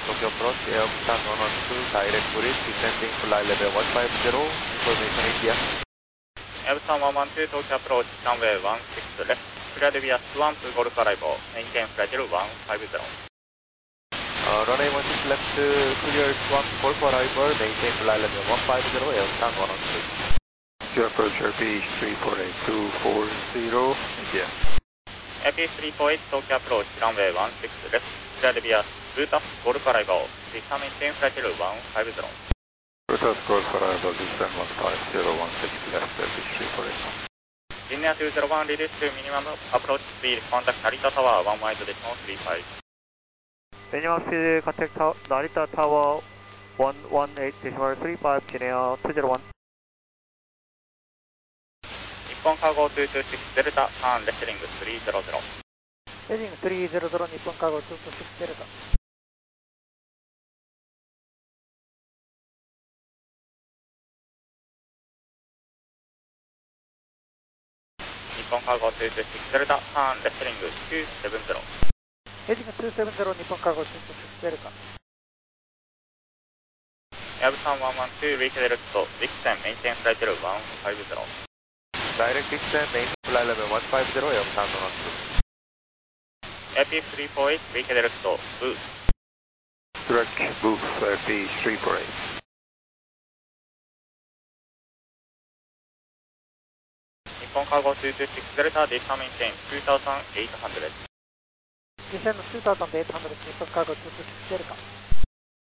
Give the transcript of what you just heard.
Tokyo approach, Airbusan 112, direct tourist, descending fly level 150, information India. Airbusan 112, Tokyo approach, runway 16 left, clear deviation 1 to Golf arrival, maintain flight level 150. Runway 16 left, clear 1 to Golf arrival, maintain flight level 150, Airbusan 112. To approach RP348 240, India. RP348, Tokyo approach, runway 16 left, clear deviation 2 to Golf arrival, please maintain flight level 150. Rotas Golf arrival, descend 150, 16 left, RP348. Linear 201, release to minimum approach speed, contact Narita Tower, 1 wide decimal 35. Minimum speed, contact Narita Tower, 118 decimal 35, Kinea 201. Nippon Cargo 226 Delta, turn left heading 300. Heading 300, Nippon Cargo 226 Delta. Nippon Cargo 226 Delta, turn left heading 270. Heading 270, Nippon Cargo 226 Delta. Airbusan 112, reach direct to Dixon, maintain flight level 150. Direct descent, maintain flight level 150, Airbusan 112. RP348, reach direct to Booth. Direct Booth, RP348. Nippon Cargo 226 Delta, descend maintain 2800. Descend 2800, Nippon Cargo 226 Delta.